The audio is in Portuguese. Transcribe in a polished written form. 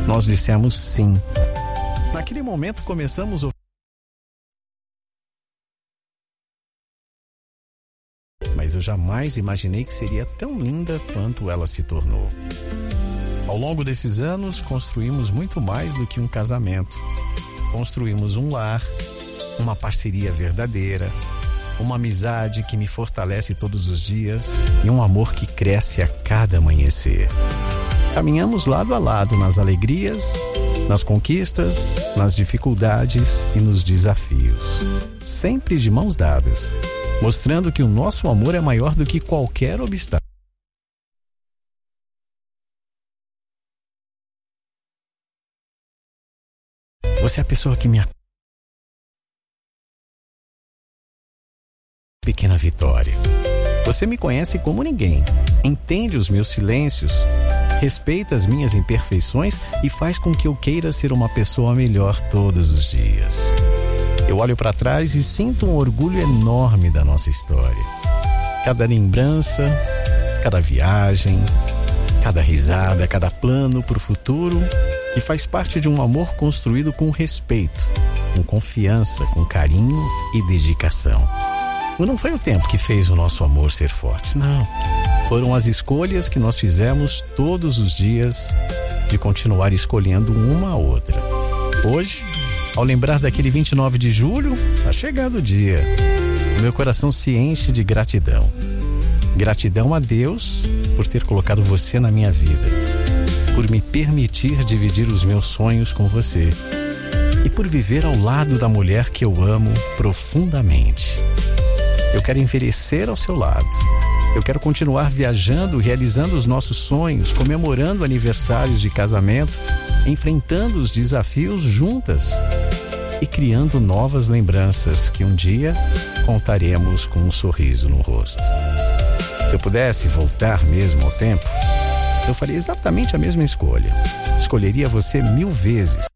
Nós dissemos sim. Naquele momento começamos a... Mas eu jamais imaginei que seria tão linda quanto ela se tornou. Ao longo desses anos, construímos muito mais do que um casamento. Construímos um lar, uma parceria verdadeira, uma amizade que me fortalece todos os dias e um amor que cresce a cada amanhecer. Caminhamos lado a lado nas alegrias, nas conquistas, nas dificuldades e nos desafios. Sempre de mãos dadas, mostrando que o nosso amor é maior do que qualquer obstáculo. Você é a pessoa que me... Pequena vitória. Você me conhece como ninguém. Entende os meus silêncios, respeita as minhas imperfeições e faz com que eu queira ser uma pessoa melhor todos os dias. Eu olho para trás e sinto um orgulho enorme da nossa história. Cada lembrança, cada viagem, cada risada, cada plano para o futuro, que faz parte de um amor construído com respeito, com confiança, com carinho e dedicação. Não foi o tempo que fez o nosso amor ser forte, não. Foram as escolhas que nós fizemos todos os dias de continuar escolhendo uma a outra. Hoje, ao lembrar daquele 29 de julho, está chegando o dia. O meu coração se enche de gratidão. Gratidão a Deus por ter colocado você na minha vida, por me permitir dividir os meus sonhos com você e por viver ao lado da mulher que eu amo profundamente. Eu quero envelhecer ao seu lado. Eu quero continuar viajando, realizando os nossos sonhos, comemorando aniversários de casamento, enfrentando os desafios juntas e criando novas lembranças que um dia contaremos com um sorriso no rosto. Se eu pudesse voltar mesmo ao tempo, eu faria exatamente a mesma escolha. Escolheria você 1000 vezes.